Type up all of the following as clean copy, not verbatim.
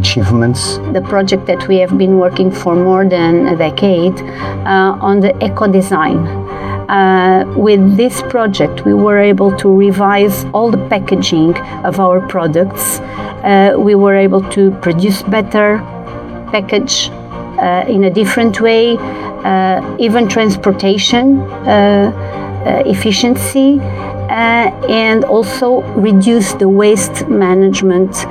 achievements? The project that we have been working for more than a decade on the eco-design. With this project, we were able to revise all the packaging of our products. We were able to produce better package in a different way, even transportation efficiency, and also reduce the waste management.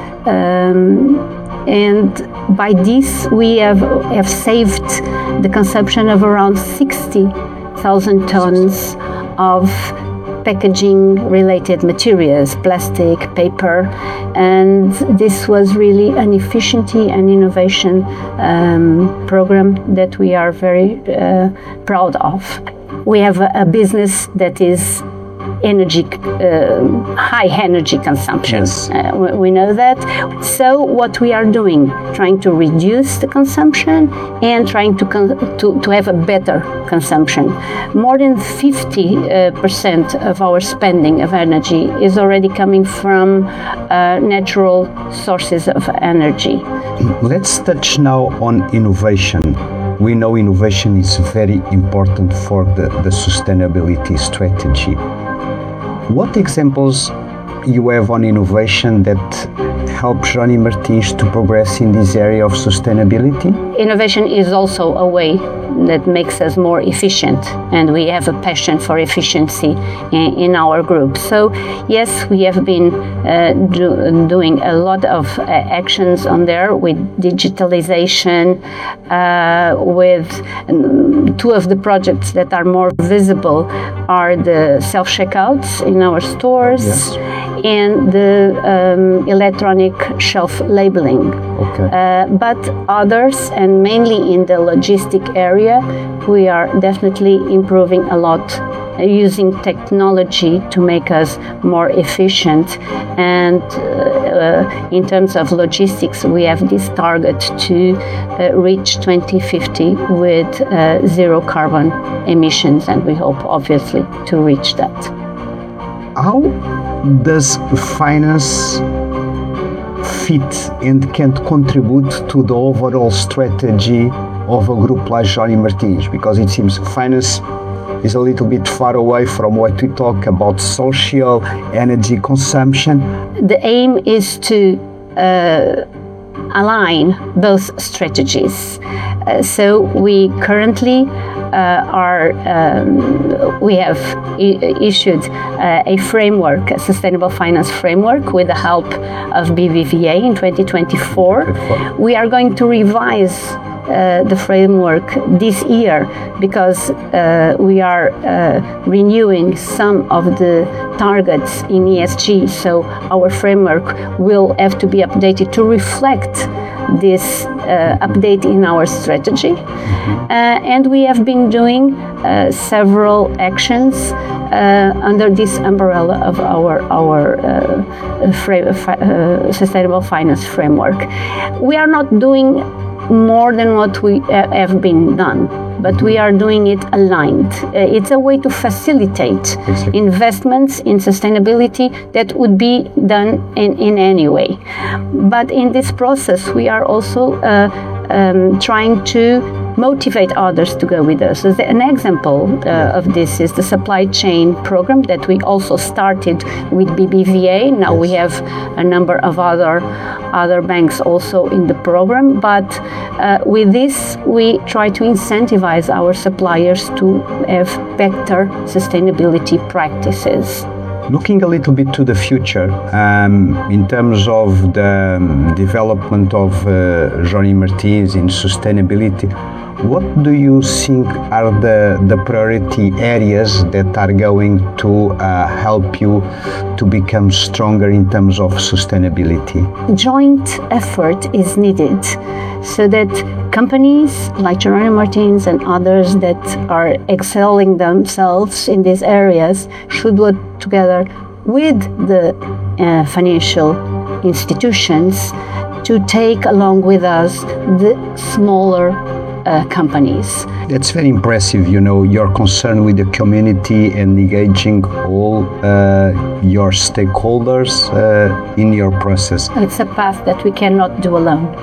And by this, we have saved the consumption of around 60,000 tons of packaging-related materials, plastic, paper, and this was really an efficiency and innovation program that we are very proud of. We have a business that is high energy consumption. Yes. We know that. So what we are doing, trying to reduce the consumption and trying to have a better consumption. More than 50% of our spending of energy is already coming from natural sources of energy. Let's touch now on innovation. We know innovation is very important for the sustainability strategy. What examples you have on innovation that help Jerónimo Martins to progress in this area of sustainability? Innovation is also a way that makes us more efficient, and we have a passion for efficiency in our group. So yes, we have been doing a lot of actions on there with digitalization, with two of the projects that are more visible are the self-checkouts in our stores. Yes. And the electronic shelf labeling. Okay. But others, and mainly in the logistic area, we are definitely improving a lot, using technology to make us more efficient. And in terms of logistics, we have this target to reach 2050 with zero carbon emissions, and we hope, obviously, to reach that. How does finance fit and can contribute to the overall strategy of a group like Jerónimo Martins? Because it seems finance is a little bit far away from what we talk about social energy consumption. The aim is to align both strategies. So we currently we have issued a framework, a sustainable finance framework, with the help of BBVA in 2024. We are going to revise the framework this year because we are renewing some of the targets in ESG, so our framework will have to be updated to reflect this update in our strategy. And we have been doing several actions under this umbrella of our sustainable finance framework. We are not doing more than what we have been done, but we are doing it aligned. It's a way to facilitate investments in sustainability that would be done in any way. But in this process, we are also trying to motivate others to go with us. An example of this is the supply chain program that we also started with BBVA. Now we have a number of other banks also in the program, but with this we try to incentivize our suppliers to have better sustainability practices. Looking a little bit to the future, in terms of the development of Jerónimo Martins in sustainability, what do you think are the priority areas that are going to help you to become stronger in terms of sustainability? Joint effort is needed so that companies like Jerónimo Martins and others that are excelling themselves in these areas should work together with the financial institutions to take along with us the smaller companies. That's very impressive, your concern with the community and engaging all your stakeholders in your process. It's a path that we cannot do alone.